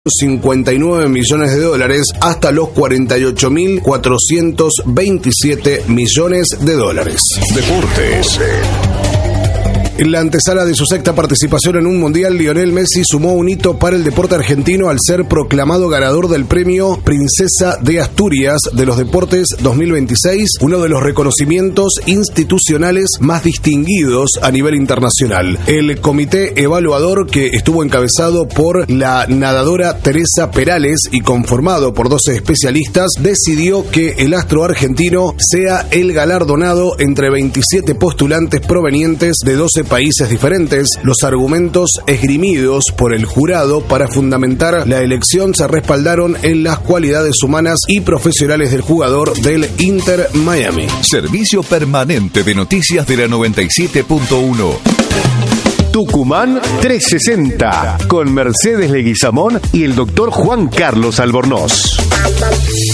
$59 millones hasta los $48.427 millones. Deportes. En la antesala de su sexta participación en un mundial, Lionel Messi sumó un hito para el deporte argentino al ser proclamado ganador del premio Princesa de Asturias de los Deportes 2026, uno de los reconocimientos institucionales más distinguidos a nivel internacional. El comité evaluador, que estuvo encabezado por la nadadora Teresa Perales y conformado por 12 especialistas, decidió que el astro argentino sea el galardonado entre 27 postulantes provenientes de 12 países diferentes. Los argumentos esgrimidos por el jurado para fundamentar la elección se respaldaron en las cualidades humanas y profesionales del jugador del Inter Miami. Servicio permanente de noticias de la 97.1. Tucumán 360 con Mercedes Leguizamón y el doctor Juan Carlos Albornoz.